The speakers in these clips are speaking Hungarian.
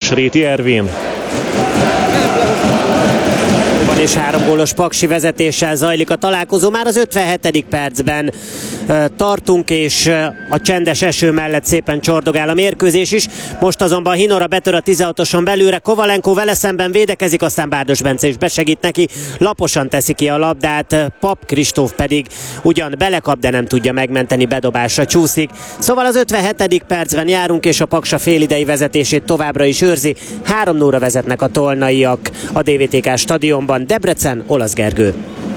Marosréti Ervin. És 3 gólos Paksi vezetéssel zajlik a találkozó. Már az 57. percben tartunk, és a csendes eső mellett szépen csordogál a mérkőzés is. Most azonban Hinora betör a 16-oson belőle, Kovalenko vele szemben védekezik, aztán Bárdos Bence is besegít neki, laposan teszi ki a labdát, Pap Kristóf pedig ugyan belekap, de nem tudja megmenteni, bedobásra csúszik. Szóval az 57. percben járunk, és a Paksa félidei vezetését továbbra is őrzi. 3-0-ra vezetnek a tolnaiak a DVTK stadionban. Debrecen, Olasz Gergő.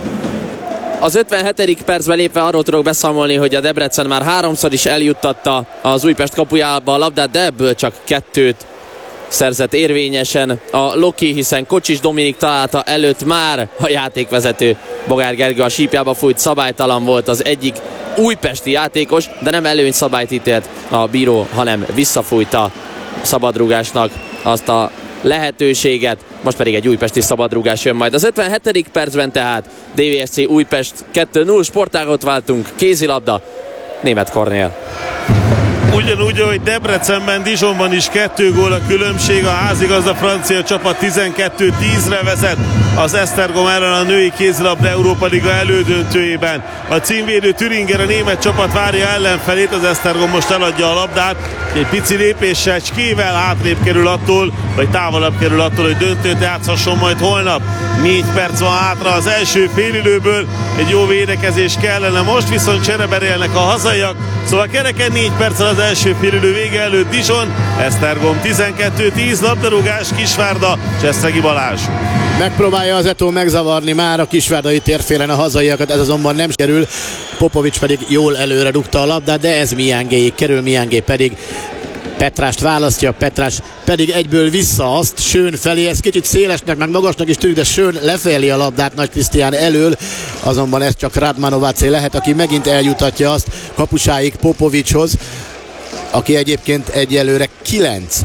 Az 57. percben lépve arról tudok beszámolni, hogy a Debrecen már 3-szor is eljuttatta az Újpest kapujába a labdát, de ebből csak 2 szerzett érvényesen a Loki, hiszen Kocsis Dominik találta előtt már a játékvezető Bogár Gergő a sípjába fújt, szabálytalan volt az egyik újpesti játékos, de nem előny szabályt ítélt a bíró, hanem visszafújta szabadrugásnak azt a lehetőséget, most pedig egy újpesti szabadrúgás jön majd. Az 57. percben tehát DVSC Újpest 2-0, sportágot váltunk, kézilabda, Németh Kornél. Ugyanúgy, ahogy Debrecenben, Dijonban is 2 gól a különbség, a házigazda francia csapat 12-10-re vezet az Esztergom ellen a női kézilabda Európa Liga elődöntőjében. A címvédő Thüringer, a német csapat várja ellenfelét, az Esztergom most eladja a labdát, egy pici lépéssel, csével hátrébb kerül attól, vagy távolabb kerül attól, hogy döntőt játszhasson majd holnap. 4 perc van hátra az első félidőből, egy jó védekezés kellene, most viszont csereberélnek a hazaiak, szóval kereken 4 perc az első félidő vége előtt Dijon, Esztergom 12-10, labdarúgás Kisvárda, Cseszegi Balázs. Megpróbálja az Eto megzavarni már a kisvárdai térfélen a hazaiakat, ez azonban nem kerül. Popovics pedig jól előre dugta a labdát, de ez Miángéig kerül, Miángé pedig Petrást választja, Petrás pedig egyből vissza azt Schön felé, ez kicsit szélesnek, meg magasnak is tűnik, de Schön lefelé a labdát Nagy Krisztián elől, azonban ez csak Radmanovacé lehet, aki megint eljutatja azt kapusáig Popovicshoz, aki egyébként egyelőre 9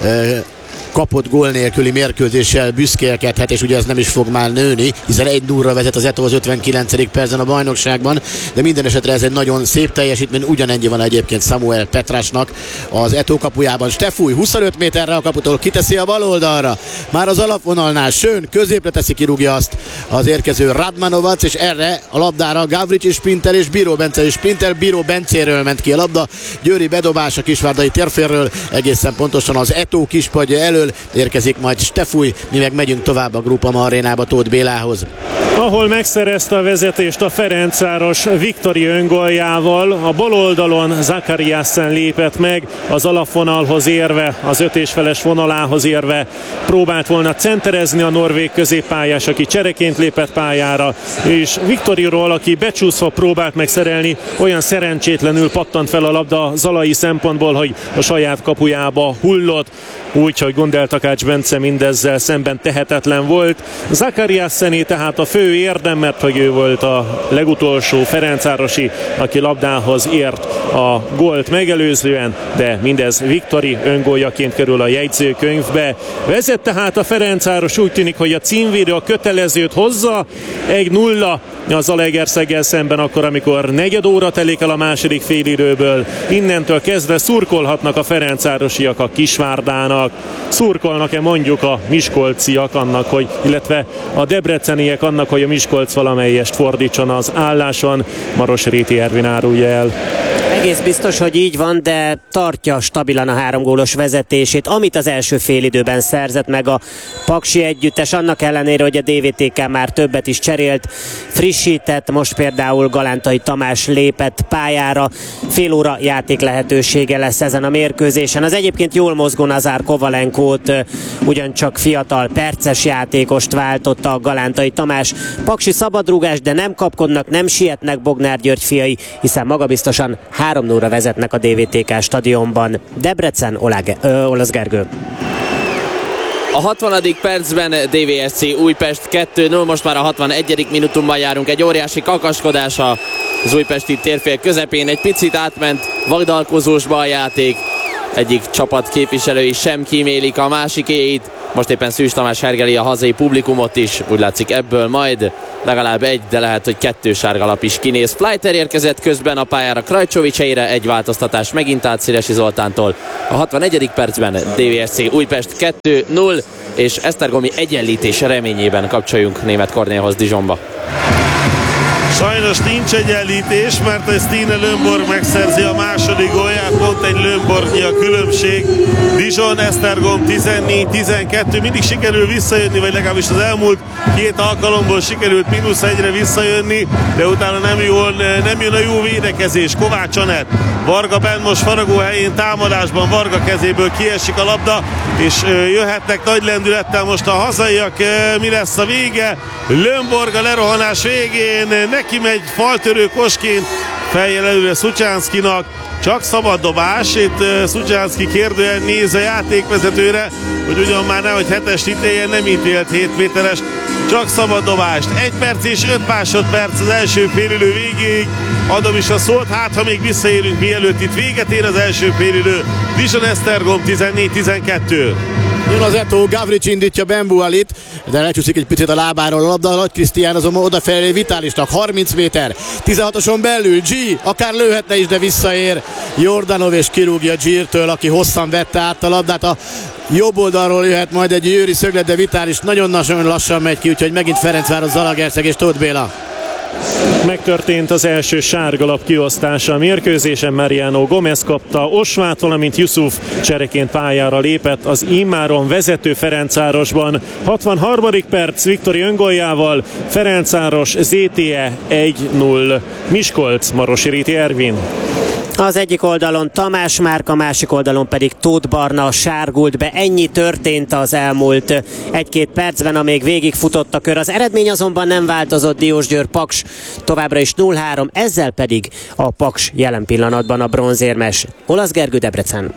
kapott gól nélküli mérkőzéssel büszkélkedhet, és ugye ez nem is fog már nőni, hiszen 1-0-ra vezet az Eto az 59. percben a bajnokságban, de minden esetre ez egy nagyon szép teljesítmény, ugyanennyi van egyébként Samuel Petrásnak az Eto kapujában. Stefúj 25 méterre a kaputól kiteszi a bal oldalra, már az alapvonalnál Schön középre teszi, kirúgja azt az érkező Radmanovac, és erre a labdára Gavricsi Sprinter és Bíró Bence is Sprinter, Bíró Bencéről ment ki a labda, Győri bedobás a kisvárdai térférről, egészen pontosan az Eto kispadja elől érkezik majd Stefúj, mi meg megyünk tovább a Groupama arénába Tóth Bélához. Ahol megszerezte a vezetést a Ferencváros Viktori öngoljával, a bal oldalon Zakariassen lépett meg, az alapvonalhoz érve, az 5,5-es vonalához érve próbált volna centerezni a norvég középpályás, aki csereként lépett pályára, és Viktoriról, aki becsúszva próbált megszerelni, olyan szerencsétlenül pattant fel a labda zalai szempontból, hogy a saját kapujába hullott, úgyhogy Gondel Takács Bence mindezzel szemben tehetetlen volt. Zakariassené tehát a fő érdem, mert hogy ő volt a legutolsó ferencvárosi, aki labdához ért a gólt megelőzően, de mindez Viktori öngóljaként kerül a jegyzőkönyvbe. Vezet tehát a Ferencváros, úgy tűnik, hogy a címvédő a kötelezőt hozza, 1-0 az Zalaegerszeggel szemben akkor, amikor negyed óra telik el a második félidőből. Innentől kezdve szurkolhatnak a ferencvárosiak a Kisvárdának, szurkolnak-e mondjuk a miskolciak annak, hogy, illetve a debreceniek annak, hogy a Miskolc valamelyest fordítson az álláson. Marosréti Ervin árulja el. Egész biztos, hogy így van, de tartja stabilan a 3 gólos vezetését, amit az első félidőben szerzett meg a paksi együttes, annak ellenére, hogy a DVTK már többet is cserélt, frissített, most például Galántai Tamás lépett pályára, fél óra játék lehetősége lesz ezen a mérkőzésen. Az egyébként jól mozgó Nazár Kovalenko-t, ugyancsak fiatal perces játékost váltotta a Galántai Tamás. Paksi szabadrúgás, de nem kapkodnak, nem sietnek Bognár György fiai, hiszen magabiztosan 3-0-ra vezetnek a DVTK stadionban. Debrecen, Olasz Gergő. A 60. percben DVSC Újpest 2-0, most már a 61. minutumban járunk, egy óriási kakaskodás az újpesti térfél közepén, egy picit átment vagdalkozósba a játék, egyik csapat képviselői sem kímélik a másikéit, Most éppen Szűcs Tamás hergeli a hazai publikumot is. Úgy látszik, ebből majd legalább egy, de lehet, hogy 2 sárgalap is kinéz. Fleiter érkezett közben a pályára Krajcsovics helyére, egy változtatás megint át Sziresi Zoltántól. A 61. percben DVSC Újpest 2-0, és esztergomi egyenlítés reményében kapcsoljunk Németh Kornélhoz Dijonba. Sajnos nincs egyenlítés, mert a Stine Lönnborg megszerzi a második gólját, pont egy Lönnborgnyi a különbség. Dijon, Esztergom 14-12, mindig sikerül visszajönni, vagy legalábbis az elmúlt 2 alkalomból sikerült -1-re visszajönni, de utána nem jön a jó védekezés. Kovács Anett, Varga benn most faragó helyén támadásban, Varga kezéből kiesik a labda, és jöhetnek nagy lendülettel most a hazaiak. Mi lesz a vége? Lönnborg a lerohanás végén neki megy faltörő kosként, fejjel előre Szucsánszkinak, csak szabad dobás. Itt Szucsánszki kérdően néz a játékvezetőre, hogy ugyan már nehogy 7-est ítéljen, nem ítélt 7 méteres, csak szabad dobást. 1 perc és 5 másodperc az első félidő végéig. Adom is a szót, hát ha még visszaérünk, mielőtt itt véget ér az első félidő. Dijon Esztergom 14-12. Jön az Eto'o, Gavrics indítja Bembualit, de lecsúszik egy picit a lábáról a labda, a Nagy Krisztián azonban odafelé Vitálisnak, 30 méter, 16-oson belül, G, akár lőhetne is, de visszaér Jordanov és kirúgja G-től, aki hosszan vette át a labdát. A jobb oldalról jöhet majd egy Győri szöglet, de Vitális nagyon lassan megy ki, úgyhogy megint Ferencváros, Zalaegerszeg és Tóth Béla. Megtörtént az első sárgalap kiosztása a mérkőzésen, Mariano Gomez kapta Osvát, valamint Yusuf csereként pályára lépett az immáron vezető Ferencvárosban. 63. perc Viktori öngoljával, Ferencváros ZTE 1-0. Miskolc, Marosi Réti Ervin. Az egyik oldalon Tamás Márk, a másik oldalon pedig Tóth Barna sárgult be. Ennyi történt az elmúlt 1-2 percben, amíg végigfutott a kör. Az eredmény azonban nem változott, Diósgyőr Paks továbbra is 0-3, ezzel pedig a Paks jelen pillanatban a bronzérmes. Olasz Gergő, Debrecen.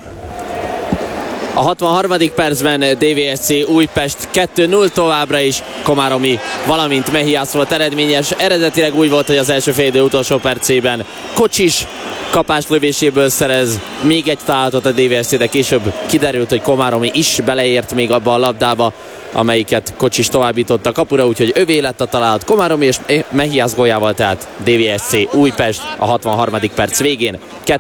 A 63. percben DVSC Újpest 2-0 továbbra is. Komáromi, valamint Mehiász volt eredményes. Eredetileg úgy volt, hogy az első félidő utolsó percében Kocsis kapáslövéséből szerez még egy találatot a DVSC, de később kiderült, hogy Komáromi is beleért még abba a labdába, amelyiket Kocsis továbbított a kapura, úgyhogy övé lett a találat Komáromi és Mehiász góljával, tehát DVSC Újpest a 63. perc végén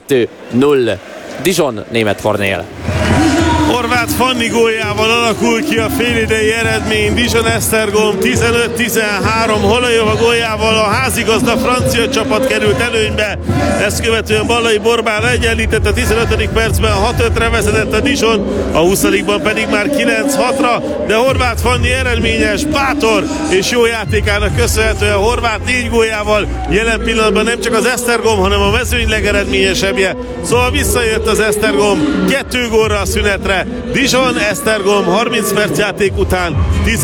2-0. Dijon, Németh Kornél. Horváth Fanni góljával alakul ki a félidei eredmény. Dijon Esztergom 15-13, Holajova góljával a házigazda francia csapat került előnybe. Ezt követően Ballai Borbán egyenlített a 15. percben, 6-5-re vezetett a Dijon, a 20-ban pedig már 9-6-ra, de Horváth Fanni eredményes, bátor és jó játékának köszönhetően Horváth 4 góljával jelen pillanatban nem csak az Esztergom, hanem a mezőny legeredményesebbje. Szóval visszajött az Esztergom 2 gólra a szünetre. Dijon Esztergom 30 perc játék után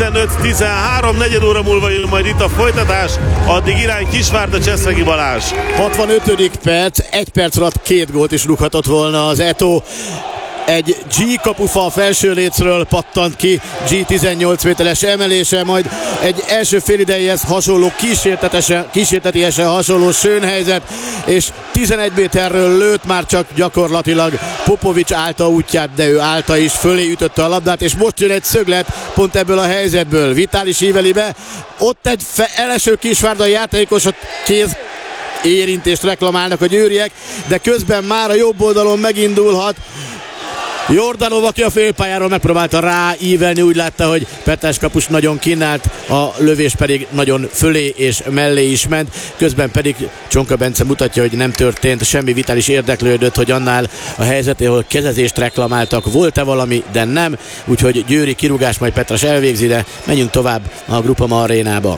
15-13, negyed óra múlva jön majd itt a folytatás, addig irány Kisvárda, Cseszegi Balázs. 65. perc, 1 perc alatt 2 gólt is rúghatott volna az Eto'o. Egy G kapufa a felső lécről pattant ki, G 18 méteres emelése, majd egy első félidejéhez hasonló kísértetiesen hasonló sőnhelyzet, és 11 méterről lőtt, már csak gyakorlatilag Popovics állta útját, de ő állta is, fölé ütötte a labdát, és most jön egy szöglet pont ebből a helyzetből. Vitális íveli be, ott egy eleső Kisvárdai játékos, a kéz érintést reklamálnak a győriek, de közben már a jobb oldalon megindulhat Jordanov, aki a félpályáról megpróbálta ráívelni, úgy látta, hogy Petrás kapus nagyon kínált, a lövés pedig nagyon fölé és mellé is ment, közben pedig Csonka Bence mutatja, hogy nem történt semmi. Vitális érdeklődött, hogy annál a helyzetéhol kezezést reklamáltak, volt-e valami, de nem, úgyhogy győri kirúgás, majd Petrás elvégzi, de menjünk tovább a Groupama arénába.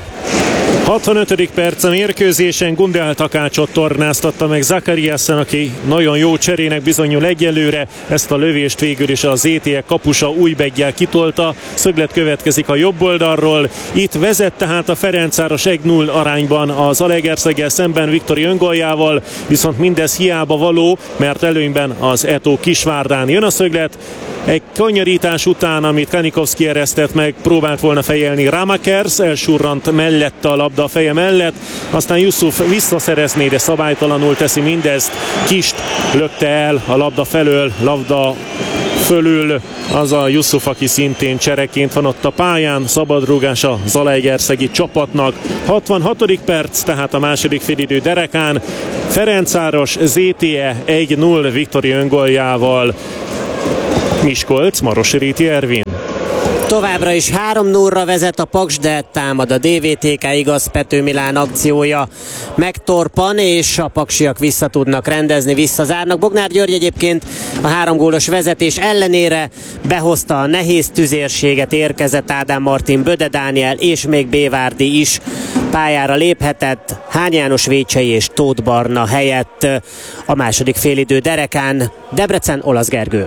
65. perc a mérkőzésen, Gundel Takácsot tornáztatta meg Zakariasen, aki nagyon jó cserének bizonyul egyelőre. Ezt a lövést végül is az ZTE kapusa Újbeggyel kitolta. Szöglet következik a jobb oldalról. Itt vezet tehát a Ferencváros 1-0 arányban az Zalaegerszeggel szemben Viktori öngoljával, viszont mindez hiába való, mert előnyben az Eto'o Kisvárdán. Jön a szöglet, egy kanyarítás után, amit Kanikovszki eresztett meg, próbált volna fejelni Ramakers, elsurrant mellette a labda a feje mellett, aztán Yusuf visszaszerezné, de szabálytalanul teszi mindezt. Kist lökte el a labda felől, labda fölül az a Yusuf, aki szintén csereként van ott a pályán. Szabadrúgás a zalaegerszegi csapatnak. 66. perc, tehát a második félidő derekán. Ferencváros ZTE 1-0 Viktori öngoljával. Miskolc, Marosi Réti Ervin. Továbbra is 3-0-ra vezet a Paks, de támad a DVTK, igaz, Pető Milán akciója megtorpan, és a paksiak vissza tudnak rendezni, visszazárnak. Bognár György egyébként a 3 gólos vezetés ellenére behozta a nehéz tüzérséget, érkezett Ádám Martin, Böde Dániel és még Bévárdi is pályára léphetett, Hány János Vécsei és Tóth Barna helyett a második félidő derekán. Debrecen, Olasz Gergő.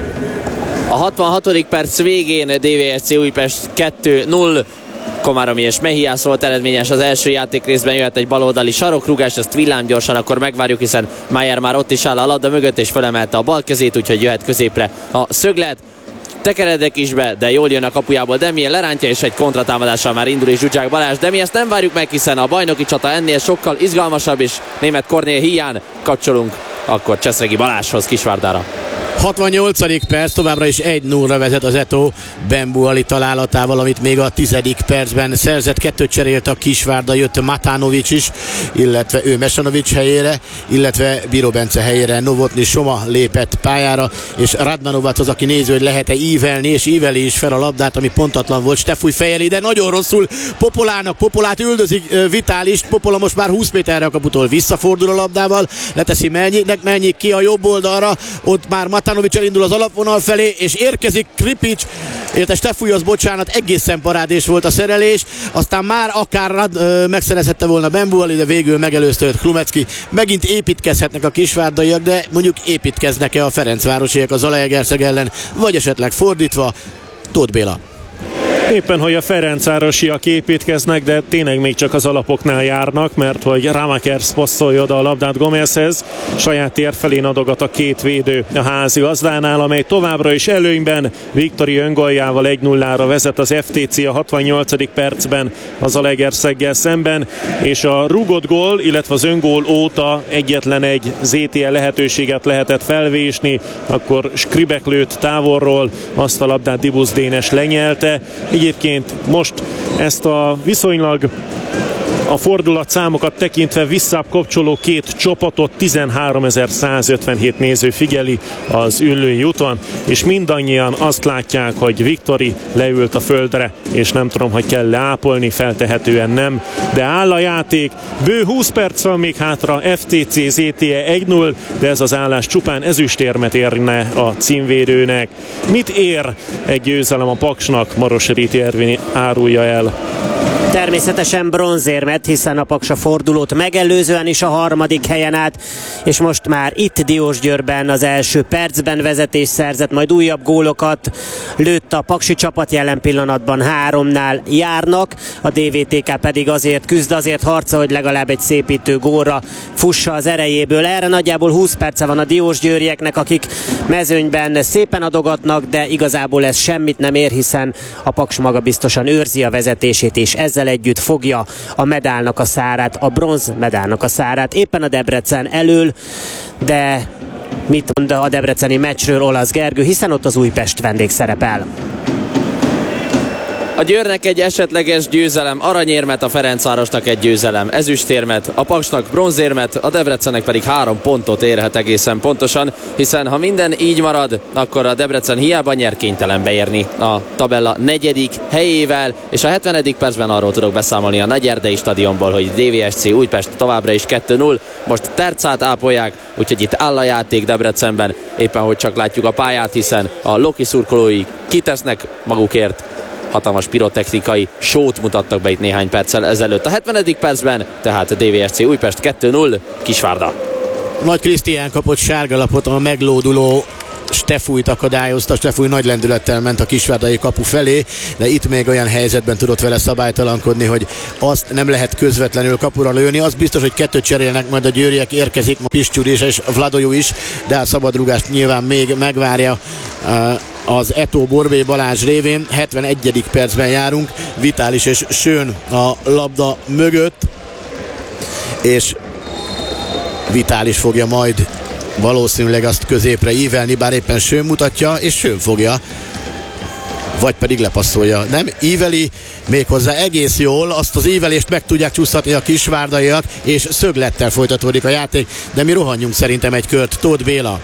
A 66. perc végén DVSC Újpest 2-0. Komáromi és Mehiász volt eredményes az első játékrészben, jöhet egy baloldali sarokrúgás, ezt villámgyorsan akkor megvárjuk, hiszen Mayer már ott is áll a labda mögött és felemelte a bal kezét, úgyhogy jöhet középre a szöglet. Tekeredek is be, de jól jön a kapujából Demie, lerántja, és egy kontratámadással már indul is Zsuzsák Balázs. De mi ezt nem várjuk meg, hiszen a bajnoki csata ennél sokkal izgalmasabb, és német Kornél hiány kapcsolunk akkor Cseszregi Balázshoz Kisvárdára. 68. perc, továbbra is 1-0-ra vezet az Eto Bembuali találatával, amit még a 10. percben szerzett. 2 cserélt a Kisvárda, jött Matánovics is, illetve ő Mesanovics helyére, illetve Bíró Bence helyére Novotny Soma lépett pályára, és Radmanovac az, aki néző, hogy lehet-e ívelni, és íveli is fel a labdát, ami pontatlan volt. Stefúj fejeli, de nagyon rosszul Popolának, Popolát üldözik Vitálist, Popola most már 20 méterre a kaputól visszafordul a labdával, leteszi Melnyiknek, Melnyik ki a jobb oldalra, ott már Matánovics elindul az alapvonal felé, és érkezik Kripics, illetve Stefújhoz, bocsánat, egészen parádés volt a szerelés, aztán már akár megszerezhette volna Bembuali, de végül megelőzte őt Klumecki. Megint építkezhetnek a kisvárdaiak, de mondjuk építkeznek-e a ferencvárosiak a Zalaegerszeg ellen, vagy esetleg fordítva? Tóth Béla. Éppen, hogy a ferencvárosiak építkeznek, de tényleg még csak az alapoknál járnak, mert hogy Ramakers passzolja oda a labdát Gomezhez, saját tér felén adogat a 2 védő a házi gazdánál, amely továbbra is előnyben Viktori öngoljával 1-0-ra vezet az FTC a 68. percben az Zalaegerszeggel szemben, és a rúgott gól, illetve az öngól óta egyetlen egy ZTE lehetőséget lehetett felvésni, akkor Skribek lőtt távolról, azt a labdát Dibusz Dénes lenyelte. Egyébként most ezt a viszonylag a fordulatszámokat tekintve visszább kapcsoló 2 csapatot 13.157 néző figyeli az Üllői úton, és mindannyian azt látják, hogy Viktori leült a földre, és nem tudom, hogy kell leápolni, feltehetően nem, de áll a játék, bő 20 perc van még hátra, FTC ZTE 1-0, de ez az állás csupán ezüstérmet érne a címvédőnek. Mit ér egy győzelem a Paksnak? Marosi Réti Ervin árulja el. Természetesen bronzérmet, hiszen a Paks a fordulót megelőzően is a 3. helyen állt, és most már itt Diósgyőrben az első percben vezetés szerzett, majd újabb gólokat lőtt a paksi csapat, jelen pillanatban 3-nál járnak, a DVTK pedig azért küzd, azért harca, hogy legalább egy szépítő gólra fussa az erejéből. Erre nagyjából 20 perce van a diósgyőrieknek, akik mezőnyben szépen adogatnak, de igazából ez semmit nem ér, hiszen a Paks maga biztosan őrzi a vezetését, és ezzel együtt fogja a medálnak a szárát, a bronz medálnak a szárát. Éppen a Debrecen elől, de mit mond a debreceni meccsről Olasz Gergő, hiszen ott az Újpest vendég szerepel. A Győrnek egy esetleges győzelem, aranyérmet, a Ferencvárosnak egy győzelem, ezüstérmet, a Paksnak bronzérmet, a Debrecennek pedig 3 pontot érhet egészen pontosan, hiszen ha minden így marad, akkor a Debrecen hiába nyer, kénytelen beérni a tabella 4. helyével, és a 70. percben arról tudok beszámolni a Nagyerdei stadionból, hogy DVSC Újpest továbbra is 2-0, most tercát ápolják, úgyhogy itt áll a játék Debrecenben, éppen hogy csak látjuk a pályát, hiszen a Loki szurkolói kitesznek magukért, hatalmas pirotechnikai sót mutattak be itt néhány perccel ezelőtt. A 70. percben tehát a DVSC Újpest 2-0, Kisvárda. Nagy Krisztián kapott sárgalapot, a meglóduló Stefújt akadályozta, Stefúj nagy lendülettel ment a kisvárdai kapu felé, de itt még olyan helyzetben tudott vele szabálytalankodni, hogy azt nem lehet közvetlenül kapura lőni. Az biztos, hogy 2 cserélnek majd a győriek, érkezik Pisztyúr is és Vladojú is, de a szabadrúgást nyilván még megvárja az Eto Borbé Balázs révén. 71. percben járunk, Vitális és Schön a labda mögött, és Vitális fogja majd valószínűleg azt középre ívelni, bár éppen Schön mutatja, és Schön fogja, vagy pedig lepasszolja. Nem íveli, méghozzá egész jól, azt az ívelést meg tudják csúsztatni a kisvárdaiak, és szöglettel folytatódik a játék, de mi rohanjunk szerintem egy kört. Tóth Béla.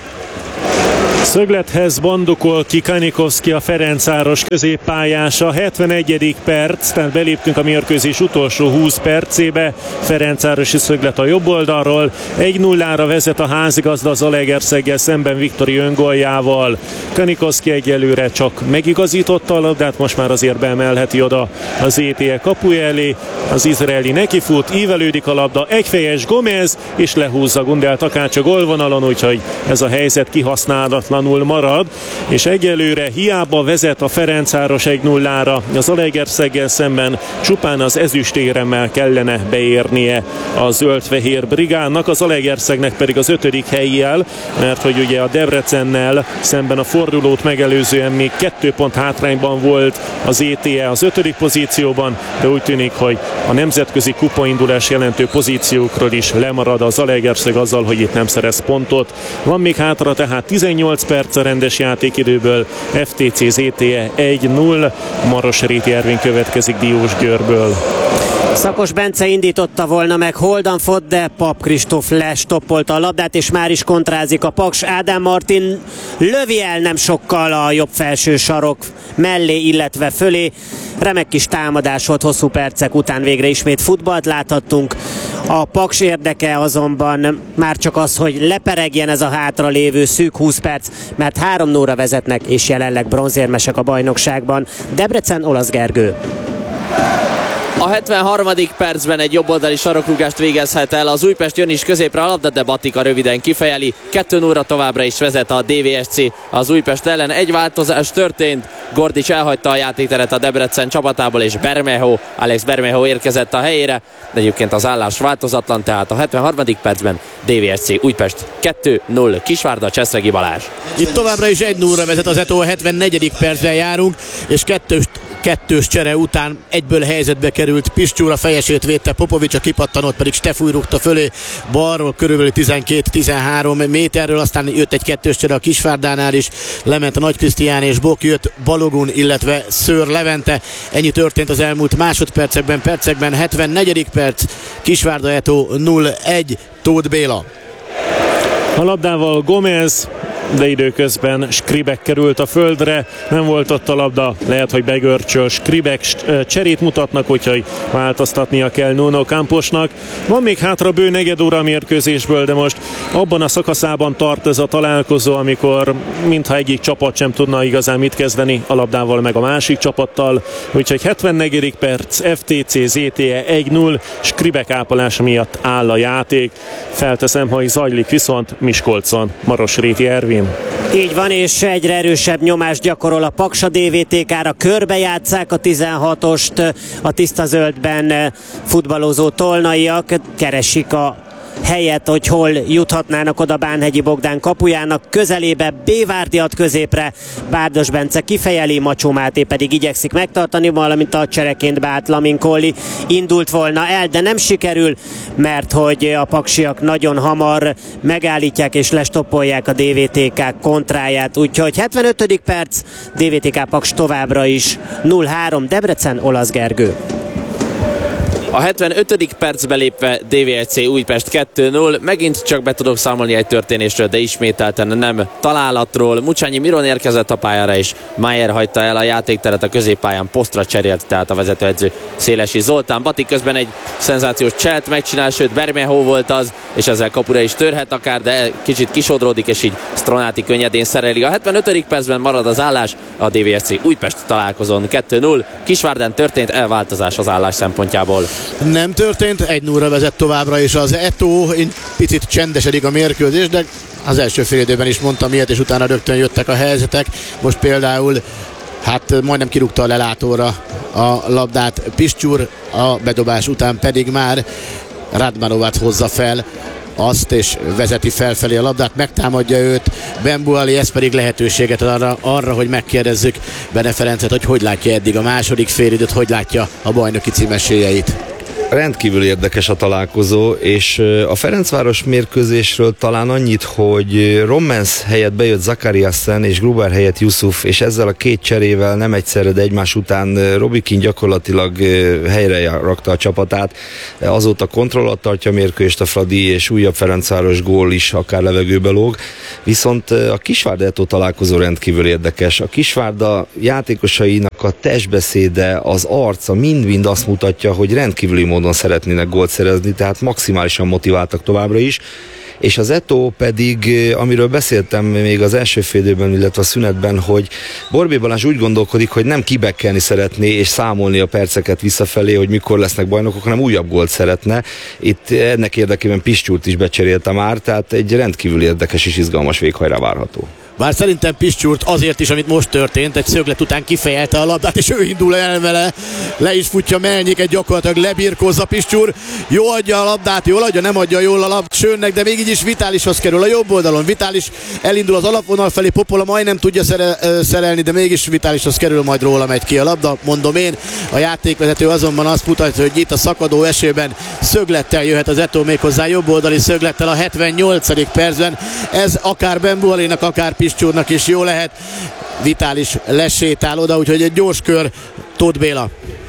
Szöglethez bandukol ki Kanikovszki, a Ferencváros középpályása. 71. perc, tehát beléptünk a mérkőzés utolsó 20 percébe. Ferencvárosi szöglet a jobb oldalról. 1-0-ra vezet a házigazda az Zalaegerszeggel szemben Viktori öngoljával. Kanikovszki egyelőre csak megigazította a labdát, most már azért beemelheti oda az ETE kapuja elé. Az izraeli nekifut, ívelődik a labda, egyfejes Gomez, és lehúzza Gundel Takács a gólvonalon, úgyhogy ez a helyzet kihasználatlanul marad, és egyelőre hiába vezet a Ferencváros 1-0-ra, az Zalaegerszeggel szemben csupán az ezüstéremmel kellene beérnie a zöld-fehér brigádnak, az Zalaegerszegnek pedig az 5. helyjel, mert hogy ugye a Debrecennel szemben a fordulót megelőzően még 2 pont hátrányban volt az ETE az 5. pozícióban, de úgy tűnik, hogy a nemzetközi kupaindulás jelentő pozíciókról is lemarad a Zalaegerszeg azzal, hogy itt nem szerez pontot. Van még hátra tehát 18 perc a rendes játékidőből. FTC ZTE 1-0, Marosréti Ervin következik Diósgyőrből. Szakos Bence indította volna meg Holdanfot, de Pap Kristóf lestoppolta a labdát, és már is kontrázik a Paks. Ádám Martin lövi el nem sokkal a jobb felső sarok mellé, illetve fölé. Remek kis támadás volt, hosszú percek után végre ismét futballt láthattunk. A Paks érdeke azonban már csak az, hogy leperegjen ez a hátra lévő szűk 20 perc, mert 3-0-ra vezetnek, és jelenleg bronzérmesek a bajnokságban. Debrecen, Olasz Gergő. A 73. percben egy jobboldali sarokrúgást végezhet el. Az Újpest jön is középre a labda, de Batika röviden kifejeli. 2-0-ra továbbra is vezet a DVSC az Újpest ellen. Egy változás történt. Gordics elhagyta a játékteret a Debrecen csapatából, és Alex Bermejo érkezett a helyére. De egyébként az állás változatlan, tehát a 73. percben DVSC Újpest 2-0. Kisvárda, Cseszregi Balázs. Itt továbbra is 1-0-ra vezet az Eto, a 74. percben járunk, és kettős csere után egyből helyzetbe került Piscsúr, a fejesét védte Popovics, a kipattanót pedig Stefúj rúgta fölé balról körülbelül 12-13 méterről, aztán jött egy kettős csere a Kisvárdánál is, lement a Nagy Krisztián és Bok, jött Balogun, illetve Szőr Levente. Ennyi történt az elmúlt másodpercekben, 74. perc, Kisvárda Eto 0-1, Tóth Béla. A labdával Gomez, de időközben Skribek került a földre, nem volt ott a labda, lehet, hogy begörcsöl Skribek, cserét mutatnak, úgyhogy változtatnia kell Nuno Camposnak. Van még hátra bő negyed óra a mérkőzésből, de most abban a szakaszában tart ez a találkozó, amikor mintha egyik csapat sem tudna igazán mit kezdeni a labdával meg a másik csapattal, úgyhogy 74. perc, FTC ZTE 1-0, Skribek ápolása miatt áll a játék. Felteszem, hogy zajlik viszont Miskolcon, Marosréti Ervin. Így van, és egyre erősebb nyomást gyakorol a Paks a DVTK-ra. Körbejátsszák a 16-ost, a tiszta zöldben futballozó tolnaiak, keresik a helyet, hogy hol juthatnának oda Bánhegyi Bogdán kapujának közelébe. Bévárdi ad középre, Bárdos Bence kifejeli, Macsó Máté pedig igyekszik megtartani, valamint a csereként beállt Lamin Colli indult volna el, de nem sikerül, mert hogy a paksiak nagyon hamar megállítják és lestoppolják a DVTK kontráját, úgyhogy 75. perc, DVTK Paks továbbra is 0-3, Debrecen, Olasz Gergő. A 75. percbe lépve DVSC Újpest 2-0. Megint csak be tudok számolni egy történésről, de ismételten nem találatról. Mucsányi Miron érkezett a pályára, és Mayer hagyta el a játékteret a középpályán, posztra cserélt, tehát a vezetőedző Szélesi Zoltán. Bati közben egy szenzációs cselt megcsinál, sőt Bermejo volt az, és ezzel kapura is törhet akár, de kicsit kisodródik, és így Stronáti könnyedén szereli. A 75. percben marad az állás, a DVSC Újpest találkozón 2-0. Kisvárdán történt elváltozás az állás szempontjából. Nem történt, 1-0-ra vezet továbbra is az Eto, picit csendesedik a mérkőzés, de az első fél időben is mondtam ilyet, és utána rögtön jöttek a helyzetek. Most például majdnem kirúgta a lelátóra a labdát Piscsúr, a bedobás után pedig már Radmanovat hozza fel azt, és vezeti felfelé a labdát, megtámadja őt Bembuali, ez pedig lehetőséget ad arra, hogy megkérdezzük Bene Ferencet, hogy látja eddig a második félidőt, hogy látja a bajnoki cím esélyeit. Rendkívül érdekes a találkozó, és a Ferencváros mérkőzésről talán annyit, hogy Rommens helyett bejött Zakariasen és Gruber helyett Yusuf, és ezzel a két cserével nem egyszerre, de egymás után Robikin gyakorlatilag helyre rakta a csapatát. Azóta kontroll alatt tartja a mérkőzést a Fradi, és újabb Ferencváros gól is akár levegőbe lóg. Viszont a Kisvárda-Eto találkozó rendkívül érdekes. A Kisvárda játékosainak a testbeszéde, az arca mind-mind azt mutatja, hogy rendkívüli módon szeretnének gólt szerezni, tehát maximálisan motiváltak továbbra is. És az Eto pedig, amiről beszéltem még az első fél időben, illetve a szünetben, hogy Borbély Balázs úgy gondolkodik, hogy nem kibekkelni szeretné és számolni a perceket visszafelé, hogy mikor lesznek bajnokok, hanem újabb gólt szeretne. Itt ennek érdekében Piscsúrt is becserélte már, tehát egy rendkívül érdekes és izgalmas véghajrá várható. Bár szerintem Piscsúrt azért is, amit most történt, egy szöglet után kifejelte a labdát, és ő indul el vele, le is futja Melnyiket, gyakorlatilag lebirkózza Piscsúr, jó adja a labdát, jól adja, nem adja jól a labdát Sönnek, de még így is Vitálishoz kerül a jobb oldalon. Vitális elindul az alapvonal felé, Popola majdnem tudja szerelni, de mégis Vitálishoz kerül, majd róla megy ki a labda, mondom én. A játékvezető azonban azt mutatja, hogy itt a szakadó esőben szöglettel jöhet az Eto, méghozzá jobb oldali szöglettel a 78. percben. Ez akár Ben Bualénak, akár Piscsúrnak is jó lehet. Vitális lesétál oda, úgyhogy egy gyors kör. Tóth Béla.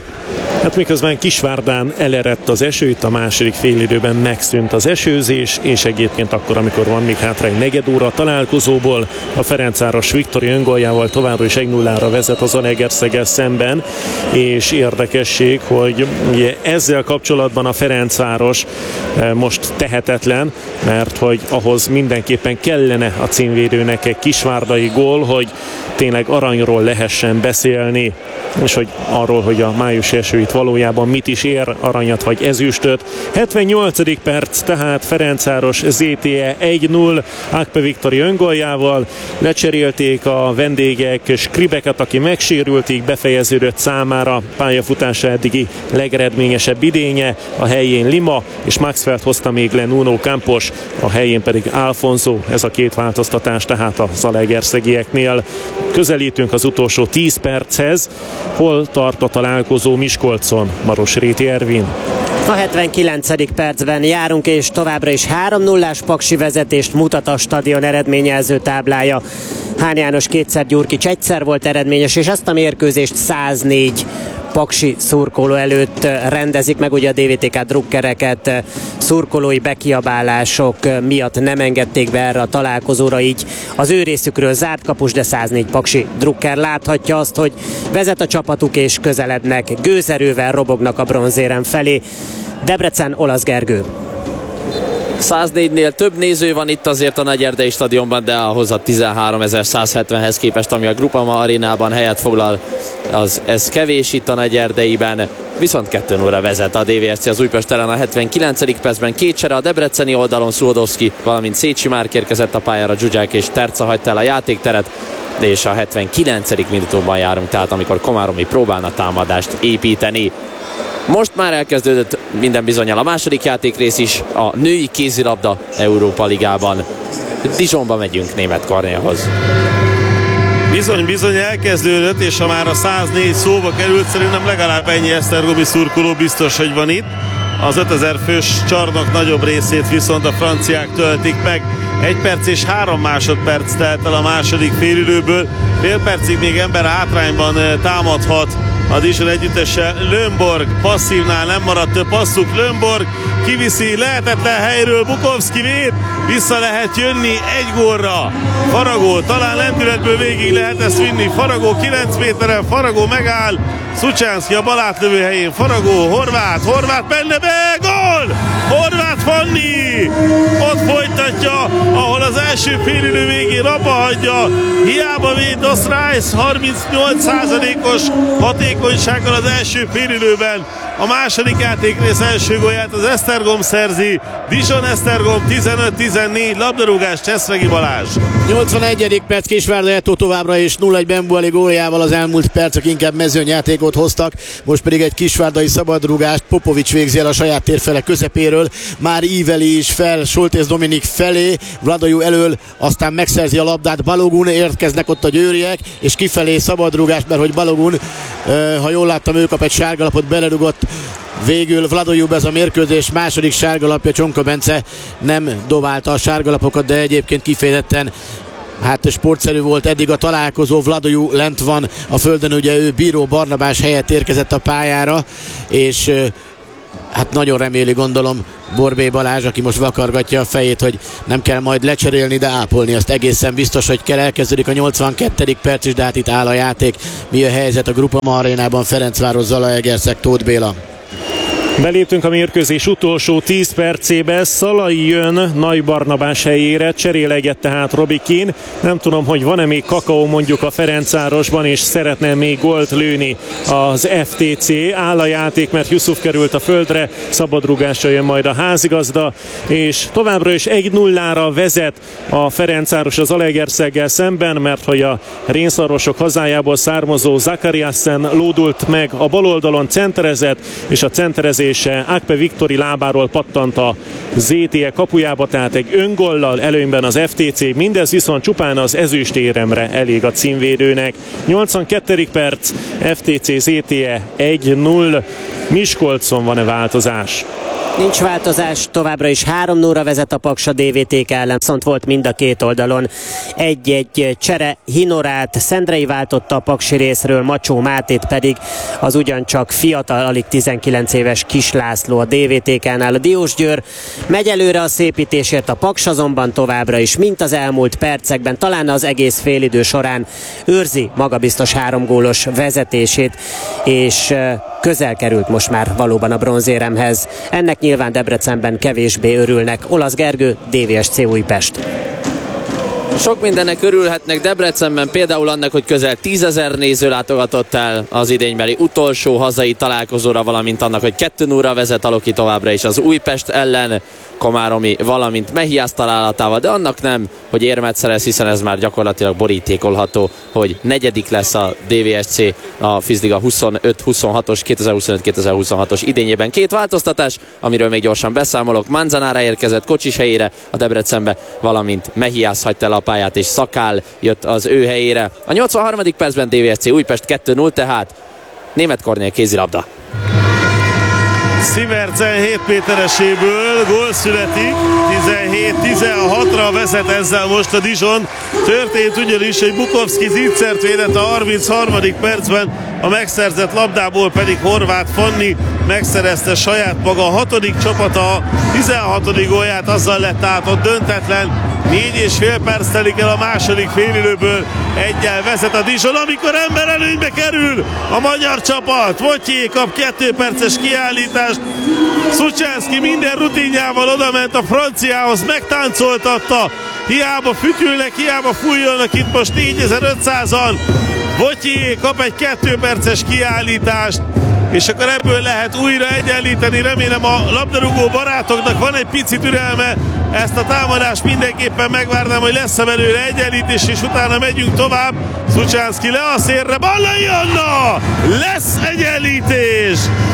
Hát miközben Kisvárdán elerett az eső, itt a második félidőben megszűnt az esőzés, és egyébként akkor, amikor van még hátra egy negyed óra a találkozóból, a Ferencváros Viktori öngoljával továbbra is 1-0-ra vezet az Zalaegerszeggel szemben, és érdekesség, hogy ugye ezzel kapcsolatban a Ferencváros most tehetetlen, mert hogy ahhoz mindenképpen kellene a címvédőnek egy kisvárdai gól, hogy tényleg aranyról lehessen beszélni, és hogy arról, hogy a májusi eső itt valójában mit is ér, aranyat vagy ezüstöt. 78. perc, tehát Ferencváros ZTE 1-0 Akpe Viktori öngoljával. Lecserélték a vendégek Skribeket, aki megsérült, így befejeződött számára pályafutása eddigi legeredményesebb idénye. A helyén Lima, és Maxwell hozta még le Nuno Campos, a helyén pedig Alfonso. Ez a két változtatás tehát a zalaegerszegieknél. Közelítünk az utolsó 10 perchez. Hol tart a találkozó Miskolcon? Maros Réti Ervin. A 79. percben járunk, és továbbra is 3-0-ás Paksi vezetést mutat a stadion eredményjelző táblája. Hán János kétszer, Gyurkics egyszer volt eredményes, és ezt a mérkőzést 104 paksi szurkoló előtt rendezik meg, ugye a DVTK drukkereket szurkolói bekiabálások miatt nem engedték be erre a találkozóra, így az ő részükről zárt kapus, de 104 paksi drukker láthatja azt, hogy vezet a csapatuk és közelednek, gőzerővel robognak a bronzérem felé. Debrecen, Olasz Gergő. 104-nél több néző van itt azért a Nagyerdei stadionban, de ahhoz a 13.170-hez képest, ami a Groupama arénában helyet foglal, ez kevés itt a Nagyerdeiben. Viszont 2-0-ra vezet a DVSC az Újpest ellen a 79. percben. Két csere a debreceni oldalon, Szulodowski, valamint Szécsi Márk érkezett a pályára, Zsuzsák és Terca hagyta el a játékteret, és a 79. minutumban járunk, tehát amikor Komáromi próbálna támadást építeni. Most már elkezdődött minden bizonnyal a második játékrész is, a női kézilabda Európa Ligában. Dijonba megyünk Németh Kornélhoz. Bizony elkezdődött, és ha már a 104 szóba került, szerintem legalább ennyi esztergomi szurkoló biztos, hogy van itt. Az 5000 fős csarnok nagyobb részét viszont a franciák töltik meg. 1 perc és 3 másodperc telt el a második félidőből. Fél percig még ember hátrányban támadhat a Dijon együttese. Lönnborg passzívnál nem maradt több passzuk. Lönnborg kiviszi lehetetlen helyről, Bukovszki véd, vissza lehet jönni 1 gólra. Faragó talán lendületből végig lehet ezt vinni. Faragó 9 méteren, Faragó megáll. Szucsánszki a bal átlövő helyén, Faragó, Horváth benne be, gól! Horváth Fanni! Ott folytatja, ahol az első félidő végén abba hagyja. Hiába véd Doszrájsz 38%-os hatékonysággal az első félidőben. A második játékrész első gólját az Esztergom szerzi. Dijon Esztergom 15-14, labdarúgás Cseszregi Balázs. 81. perc, Kisvárda-Eto továbbra is 0-1 Ben Buali góljával az elmúlt percek inkább mezőnyjátékot hoztak. Most pedig egy kisvárdai szabadrúgást Popovics végzi el a saját térfele közepéről. Már íveli is fel Soltész Dominik felé, Vladajú elől, aztán megszerzi a labdát Balogun, érkeznek ott a győriek, és kifelé szabadrúgás, mert hogy Balogun ha jól láttam, ő kap egy sárgalapot, belerugott végül Vlado Jubez a mérkőzés második sárgalapja. Csonka Bence nem dobálta a sárgalapokat, de egyébként kifejezetten sportszerű volt eddig a találkozó. Vlado lent van a földön, ugye ő Bíró Barnabás helyett érkezett a pályára, és nagyon reméli, gondolom, Borbély Balázs, aki most vakargatja a fejét, hogy nem kell majd lecserélni, de ápolni azt egészen biztos, hogy kell. Elkezdődik a 82. perc is, de itt áll a játék. Mi a helyzet a Groupama arénában? Ferencváros, Zalaegerszeg, Tóth Béla. Beléptünk a mérkőzés utolsó 10 percébe, Szalai jön Nagy Barnabás helyére, cseréleget tehát Robi Keane. Nem tudom, hogy van-e még kakaó mondjuk a Ferencvárosban, és szeretne még gólt lőni az FTC. Áll a játék, mert Yusuf került a földre, szabadrugásra jön majd a házigazda, és továbbra is 1-0-ra vezet a Ferencváros az Zalaegerszeggel szemben, mert hogy a rénszarvasok hazájából származó Zakariasen lódult meg a bal oldalon, centerezett, és a centerezés Akpe Viktori lábáról pattant a ZTE kapujába, tehát egy öngollal előnyben az FTC, mindez viszont csupán az ezüstéremre elég a címvédőnek. 82. perc, FTC ZTE 1-0. Miskolcon van-e változás? Nincs változás, továbbra is 3-0-ra vezet a Paks a DVTK ellen, viszont volt mind a két oldalon egy-egy csere. Hinorát Szendrei váltotta a paksi részről, Macsó Mátét pedig az ugyancsak fiatal, alig 19 éves Kis László a DVTK-nál. A Diósgyőr megy előre a szépítésért, a Paks azonban továbbra is, mint az elmúlt percekben, talán az egész félidő során őrzi magabiztos 3 gólos vezetését, és közel került most már valóban a bronzéremhez. Ennek nyilván Debrecenben kevésbé örülnek. Olasz Gergő, DVSC Újpest. Sok mindennek örülhetnek Debrecenben, például annak, hogy közel 10 000 néző látogatott el az idénybeli utolsó hazai találkozóra, valamint annak, hogy 2-0-ra vezet a Loki továbbra is az Újpest ellen, Komáromi, valamint Mehiász találatával, de annak nem, hogy érmet szerez, hiszen ez már gyakorlatilag borítékolható, hogy negyedik lesz a DVSC a Fizliga 25-26-os 2025-2026-os idényében. 2 változtatás, amiről még gyorsan beszámolok. Manzanára érkezett Kocsis helyére a Debrecenbe, valamint Mehiász hagyta el a pályát, és Szakál jött az ő helyére. A 83. percben DVSC Újpest 2-0, tehát Németh Kornél kézilabda. Sivertsen 7 métereséből gól születik, 17-16-ra vezet ezzel most a Dijon. Történt ugyanis, hogy Bukovszki Zicsert védett a 33. percben, a megszerzett labdából pedig Horváth Fanni megszerezte saját maga a 6. csapata 16. gólját, azzal lett át a döntetlen. 4,5 perc telik el a második félidőből, 1-jel vezet a Dijon, amikor ember előnybe kerül a magyar csapat. Votyé kap 2 perces kiállítást, Szucsánszki minden rutinjával odament a franciához, megtáncoltatta, hiába fütyülnek, hiába fújolnak itt most 4500-an. Votyé kap egy 2 perces kiállítást, és akkor ebből lehet újra egyenlíteni. Remélem a labdarúgó barátoknak van egy pici türelme, ezt a támadást mindenképpen megvárnám, hogy lesz-e belőle egyenlítés, és utána megyünk tovább. Szucsánszki le a szélre, Ballai Anna! Lesz egyenlítés!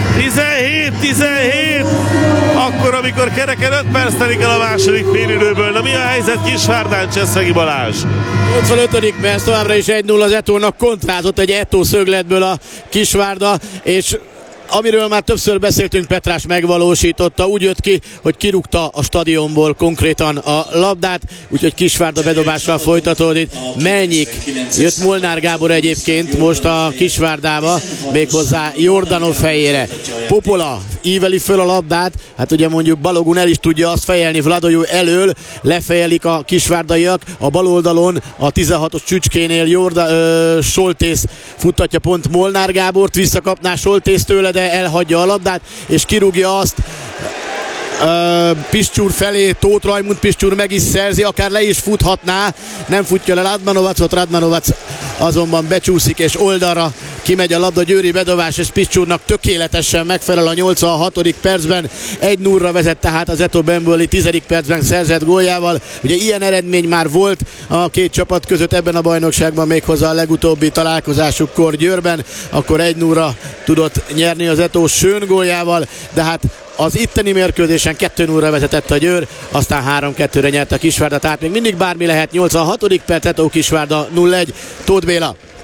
17-17, akkor, amikor kereken 5 perc telik el a második félidőből. Na mi a helyzet Kisvárdán, Cseszegi Balázs? 85. perc, továbbra is 1-0 az Etónak, kontrázott egy Etó szögletből a Kisvárda, és amiről már többször beszéltünk, Petrás megvalósította, úgy jött ki, hogy kirúgta a stadionból konkrétan a labdát, úgyhogy Kisvárda bedobással folytatódik. Melnyik jött Molnár Gábor egyébként most a Kisvárdába, méghozzá Jordanov helyére. Popola íveli föl a labdát, hát ugye mondjuk Balogun el is tudja azt fejelni Vladojú elől, lefejelik a kisvárdaiak, a bal oldalon a 16-os csücskénél Soltész futtatja pont Molnár Gábort, visszakapná Soltész tőle, de elhagyja a labdát, és kirúgja azt Piscsúr felé, Tóth Rajmund. Piscsúr meg is szerzi, akár le is futhatná, nem futja le Radmanovacot, Radmanovac azonban becsúszik, és oldalra kimegy a labda, győri bedobás, és Piscsúrnak tökéletesen megfelel a 86. percben. 1-0-ra vezet tehát az Eto Bemboli 10. percben szerzett góljával. Ugye ilyen eredmény már volt a két csapat között ebben a bajnokságban, méghozzá a legutóbbi találkozásukkor Győrben, akkor 1-0-ra tudott nyerni az Eto Schön góljával, de hát az itteni mérkőzésen 2-0-ra vezetett a Győr, aztán 3-2-re nyert a Kisvárda, tehát még mindig bármi lehet. 86. perc, Eto Kisvárda 0-1. Tóth Béla.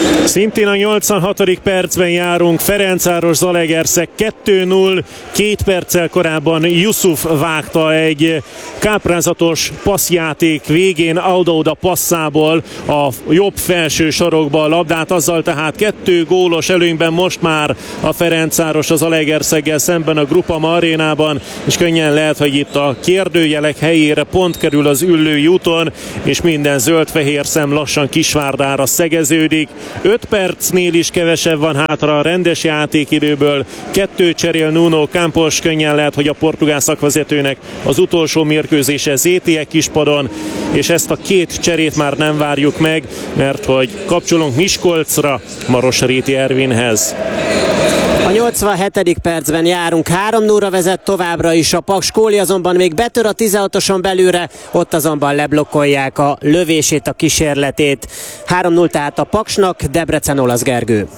Szintén a 86. percben járunk, Ferencváros Zalaegerszeg 2-0, 2 perccel korábban Yusuf vágta egy káprázatos passzjáték végén Auda passzából a jobb felső sarokba a labdát, azzal tehát 2 gólos előnyben most már a Ferencváros az Zalaegerszeggel szemben a Groupama arénában, és könnyen lehet, hogy itt a kérdőjelek helyére pont kerül az Üllői úton, és minden zöld-fehér szem lassan Kisvárdára szegeződik. 5 percnél is kevesebb van hátra a rendes játékidőből. 2 cserél Nuno Campos, könnyen lehet, hogy a portugál szakvezetőnek az utolsó mérkőzése ZTE Kispadon, és ezt a 2 cserét már nem várjuk meg, mert hogy kapcsolunk Miskolcra, Marosréti Ervinhez. A 87. percben járunk, 3-0-ra vezet továbbra is a Paks. Kóli azonban még betör a 16-oson belőle, ott azonban leblokkolják a lövését, a kísérletét. 3-0 tehát a Paksnak, Debrecen, Olasz Gergő.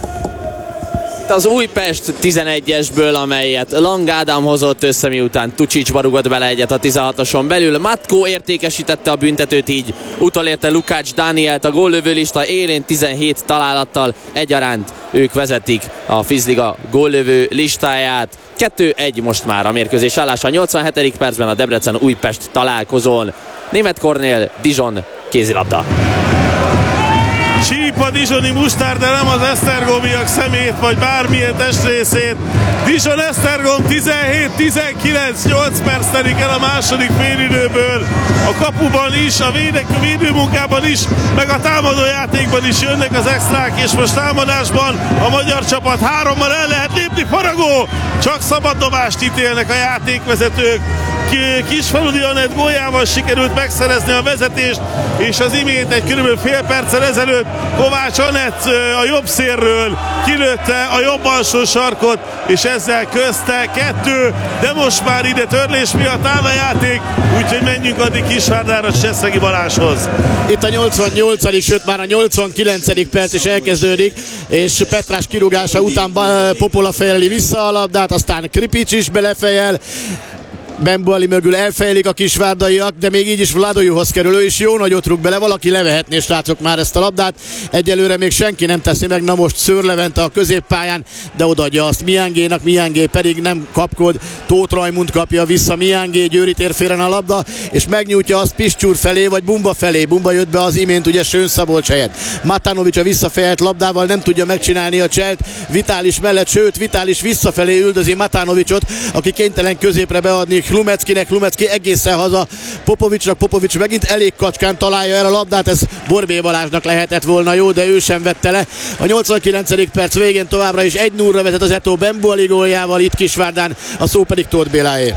Az Újpest 11-esből, amelyet Lang Ádám hozott össze, miután Tucsicsba rugott bele egyet a 16-oson belül. Matko értékesítette a büntetőt, így utolérte Lukács Dánielt a góllövőlista élén 17 találattal egyaránt. Ők vezetik a Fizliga góllövő listáját. 2-1 most már a mérkőzés állása. A 87. percben a Debrecen-Újpest találkozón. Németh Kornél, Dijon kézilabda. Csíp a dizsoni mustár, de nem az esztergomiak szemét, vagy bármilyen testrészét. Dijon-Esztergom 17-19, 8 perc telik el a második félidőből. A kapuban is, a védőmunkában is, meg a támadójátékban is jönnek az extrák, és most támadásban a magyar csapat 3-mal el lehet lépni. Faragó! Csak szabaddobást ítélnek a játékvezetők. Kisfaludi Anett góljával sikerült megszerezni a vezetést, és az imént egy körülbelül fél perccel ezelőtt Kovács Anett a jobb szélről kilőtte a jobb alsó sarkot, és ezzel közte 2, de most már ide törlés miatt áll a játék, úgyhogy menjünk addig Kisvárdára Cseszegi Balázshoz. Itt a 88. sőt már a 89. perc is elkezdődik, és Petrás kirúgása után Popola fejeli vissza a labdát, aztán Kripics is belefejel, Bembuali mögül elfejlik a kisvárdaiak, de még így is Vladojuhoz kerül, ő is jó nagyot rúg bele, valaki levehetné, srácok, már ezt a labdát. Egyelőre még senki nem teszi meg, na most Szőr Levente a középpályán, de odaadja azt Miángénak, Miángé pedig nem kapkod, Tóth Rajmund kapja vissza, Miángé, Győri térfélen a labda, és megnyújtja azt Piscsúr felé, vagy Bumba felé. Bumba jött be az imént ugye Sőn Szabolcs helyett. Matanovics a visszafejelt labdával nem tudja megcsinálni a cselt Vitális mellett, sőt Vitális visszafelé üldözi Matanovicsot, aki kénytelen középre beadni Lumeckinek, Lumecki egészen haza Popovicsnak, Popovics megint elég kacskán találja el a labdát, ez Borbé Balázsnak lehetett volna jó, de ő sem vette le. A 89. perc végén továbbra is 1-0-ra vezet az Eto Bembuali góljával, itt Kisvárdán, a szó pedig Tóth Béláé.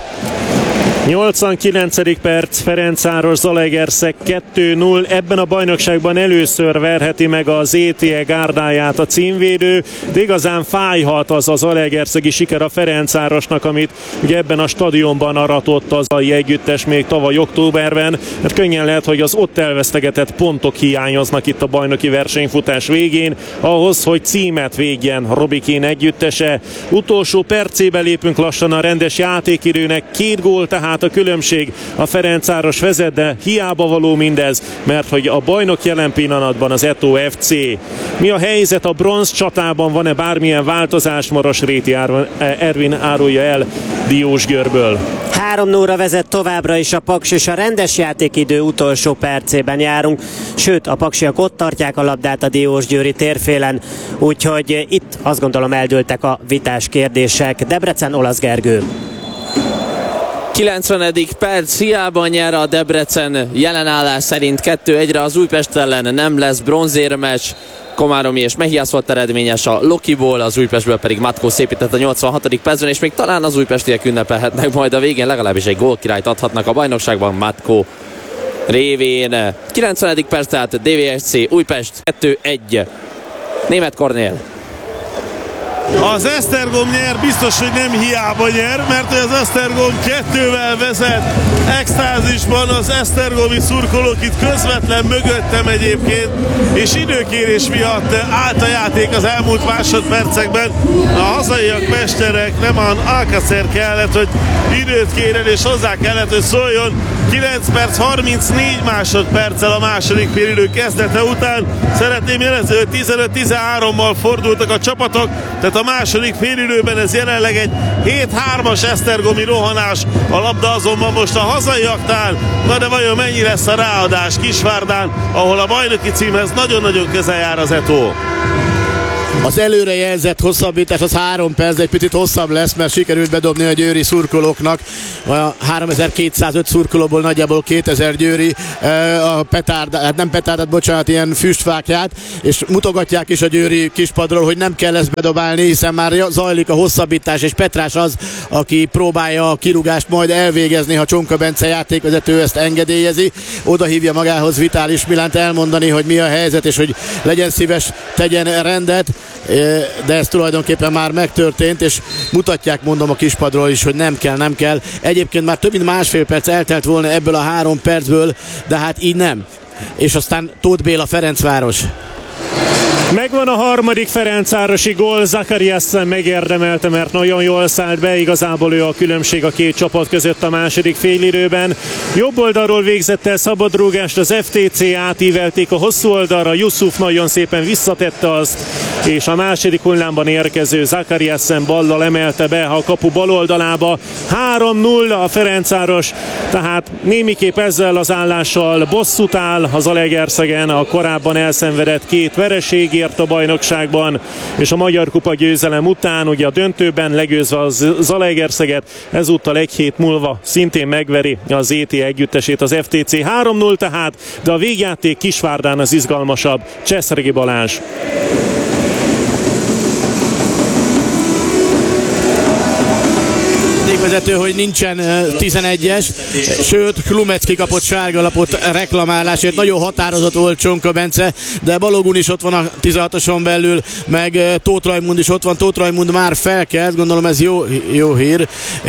89. perc, Ferencváros Zalaegerszeg 2-0. Ebben a bajnokságban először verheti meg az ZTE gárdáját a címvédő, de igazán fájhat az a zalaegerszegi siker a Ferencvárosnak, amit ugye ebben a stadionban aratott az a együttes még tavaly októberben, mert könnyen lehet, hogy az ott elvesztegetett pontok hiányoznak itt a bajnoki versenyfutás végén, ahhoz, hogy címet végjen Robikén együttese. Utolsó percébe lépünk lassan a rendes játékidőnek, 2 gól tehát a különbség, a Ferencváros vezet, de hiába való mindez, mert hogy a bajnok jelen pillanatban az Eto FC. Mi a helyzet a bronz csatában, van-e bármilyen változás? Marosréti Ervin árulja el Diósgyőrből. 3-0-ra vezet továbbra is a Paks, és a rendes játékidő utolsó percében járunk, sőt a paksiak ott tartják a labdát a Diósgyőri térfélen, úgyhogy itt azt gondolom eldőltek a vitás kérdések. Debrecen, Olasz Gergő. 90. perc, hiába nyer a Debrecen jelenállás szerint 2-1-re az Újpest ellen, nem lesz bronzérmeccs. Komáromi és Mehiász volt eredményes a Lokiból, az Újpestből pedig Matko szépített a 86. percben, és még talán az újpestiek ünnepelhetnek majd a végén, legalábbis egy gólkirályt adhatnak a bajnokságban Matko révén. 90. perc, tehát DVSC Újpest 2-1. Németh Kornél. Az Esztergom nyer, biztos, hogy nem hiába nyer, mert az Esztergom 2-vel vezet. Extázisban az esztergomi szurkolók itt közvetlen mögöttem egyébként, és időkérés miatt állt a játék az elmúlt másodpercekben. A hazaiak mesterek, nem Alcacer kellett, hogy időt kérjen, és hozzá kellett, hogy szóljon. 9 perc 34 másodperccel a második félidő kezdete után. Szeretném jelezni, hogy 15-13-mal fordultak a csapatok, tehát a második félidőben ez jelenleg egy 7-3-as esztergomi rohanás, a labda azonban most a hazaiaknál. Na de vajon mennyi lesz a ráadás Kisvárdán, ahol a bajnoki címhez nagyon-nagyon közel jár az Eto? Az előrejelzett hosszabbítás az 3 perc, egy picit hosszabb lesz, mert sikerült bedobni a győri szurkolóknak. A 3205 szurkolóból nagyjából 2000 győri a petárdát, nem petárdát, bocsánat, ilyen füstfákját, és mutogatják is a győri kispadról, hogy nem kell ezt bedobálni, hiszen már zajlik a hosszabbítás, és Petrás az, aki próbálja a kirúgást majd elvégezni, ha Csonka Bence játékvezető ezt engedélyezi. Oda hívja magához Vitális Milánt elmondani, hogy mi a helyzet, és hogy legyen szíves, tegyen rendet. De ez tulajdonképpen már megtörtént, és mutatják, mondom, a kispadról is, hogy nem kell. Egyébként már több mint másfél perc eltelt volna ebből a 3 percből, de hát így nem. És aztán Tóth Béla, Ferencváros. Megvan a harmadik ferencvárosi gól, Zakariassen megérdemelte, mert nagyon jól szállt be, igazából ő a különbség a két csapat között a második félidőben. Jobb oldalról végzett el szabadrúgást, az FTC átívelték a hosszú oldalra, Yusuf nagyon szépen visszatette azt, és a második hullámban érkező Zakariassen ballal emelte be a kapu bal oldalába. 3-0 a Ferencváros, tehát némiképp ezzel az állással bosszút áll az Zalaegerszegen a korábban elszenvedett 2 vereségért a bajnokságban, és a Magyar Kupa győzelem után, ugye a döntőben legyőzve a Zalaegerszeget, ezúttal egy hét múlva szintén megveri az ET együttesét az FTC. 3-0 tehát, de a végjáték Kisvárdán az izgalmasabb. Cseszregi Balázs. Vezető, hogy nincsen 11-es, sőt Klumecki kapott sárgalapot reklamálásért. Nagyon határozott volt Csonka Bence, de Balogun is ott van a 16-oson belül, meg Tóth Rajmund is ott van. Tóth Rajmund már felkelt, gondolom ez jó hír.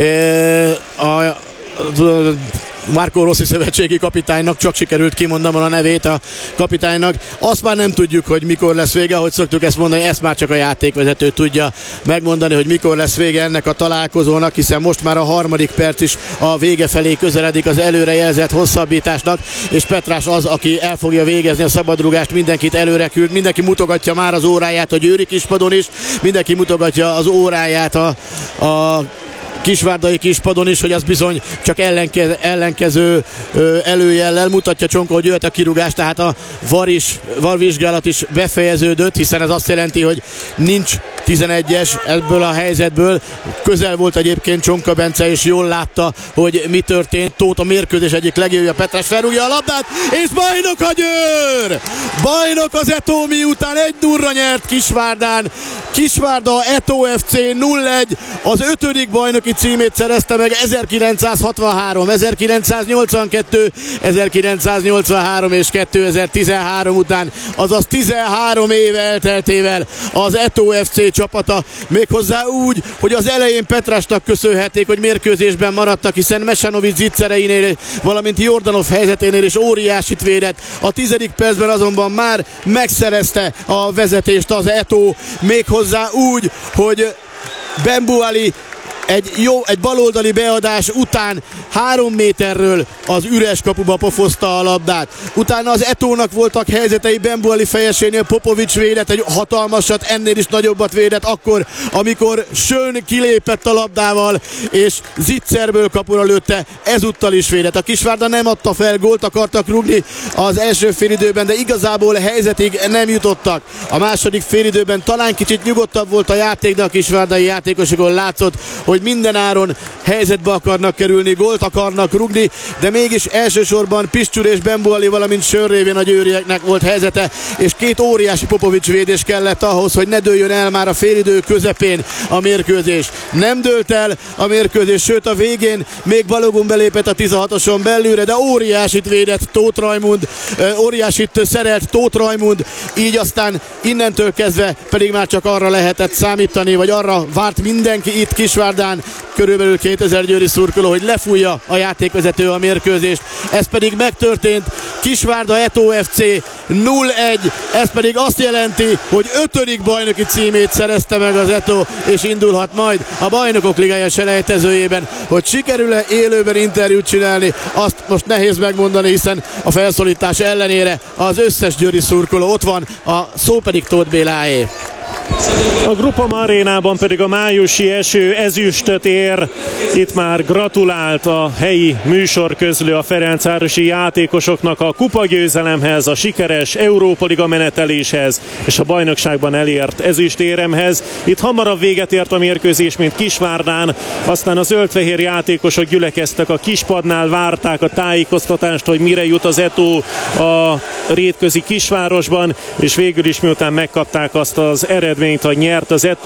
Marco Rossi szövetségi kapitánynak, csak sikerült kimondanom a nevét a kapitánynak. Azt már nem tudjuk, hogy mikor lesz vége, ahogy szoktuk ezt mondani, ezt már csak a játékvezető tudja megmondani, hogy mikor lesz vége ennek a találkozónak, hiszen most már a harmadik perc is a vége felé közeledik az előrejelzett hosszabbításnak, és Petrás az, aki el fogja végezni a szabadrúgást, mindenkit előre küld, mindenki mutogatja már az óráját a győri kispadon is, mindenki mutogatja az óráját a kisvárdai kispadon is, hogy az bizony csak ellenkező előjellel mutatja Csonka, hogy jöhet a kirúgás, tehát a VAR vizsgálat is befejeződött, hiszen ez azt jelenti, hogy nincs 11-es ebből a helyzetből. Közel volt egyébként Csonka Bence, és jól látta, hogy mi történt. Tóth a mérkőzés egyik legjobbja, Petrás felrúgja a labdát, és bajnok a Győr! Bajnok az Eto, miután 1-0-ra nyert Kisvárdán. Kisvárda Eto FC 0-1, az 5. bajnoki címét szerezte meg 1963, 1982, 1983 és 2013 után, azaz 13 év elteltével az Eto FC csapata, méghozzá úgy, hogy az elején Petrásnak köszönhették, hogy mérkőzésben maradtak, hiszen Mesanovic zicsereinél, valamint Jordanov helyzeténél is óriásit védett. A 10. percben azonban már megszerezte a vezetést az Eto, méghozzá úgy, hogy Bembuali egy baloldali beadás után 3 méterről az üres kapuba pofozta a labdát. Utána az Etónak voltak helyzetei, Bembuali fejesénél Popovics védett egy hatalmasat, ennél is nagyobbat védett akkor, amikor Schön kilépett a labdával, és Zicserből kapura lőtte, ezúttal is védett. A Kisvárda nem adta fel, gólt akartak rúgni az első félidőben, de igazából helyzetig nem jutottak. A második félidőben talán kicsit nyugodtabb volt a játék, de a kisvárdai játékosokon látszott, hogy hogy minden áron helyzetbe akarnak kerülni, gólt akarnak rugni, de mégis elsősorban Piszcsur és Bembuali, valamint Sörrévén a győrieknek volt helyzete, és két óriási Popovics védés kellett ahhoz, hogy ne dőljön el már a félidő közepén a mérkőzés. Nem dőlt el a mérkőzés, sőt a végén még Balogun belépett a 16-oson belülre, de óriásit védett Tóth Rajmund, óriásit szerelt Tóth Rajmund, így aztán innentől kezdve pedig már csak arra lehetett számítani, vagy arra várt mindenki itt Kisvárdán, körülbelül 2000 győri szurkoló, hogy lefújja a játékvezető a mérkőzést. Ez pedig megtörtént. Kisvárda Eto FC 0-1, ez pedig azt jelenti, hogy 5. bajnoki címét szerezte meg az Eto, és indulhat majd a Bajnokok Ligája selejtezőjében. Hogy sikerül-e élőben interjút csinálni, azt most nehéz megmondani, hiszen a felszólítás ellenére az összes győri szurkoló ott van, a szó pedig Tóth Béláé. A Groupama arénában pedig a májusi eső ezüstöt ér. Itt már gratulált a helyi műsorközlő a ferencvárosi játékosoknak a kupagyőzelemhez, a sikeres Európa Liga meneteléshez és a bajnokságban elért ezüstéremhez. Itt hamarabb véget ért a mérkőzés, mint Kisvárdán, aztán a zöldfehér játékosok gyülekeztek a kispadnál, várták a tájékoztatást, hogy mire jut az Eto a rétközi kisvárosban, és végül is miután megkapták azt az eredményt, hogy nyert az Eto,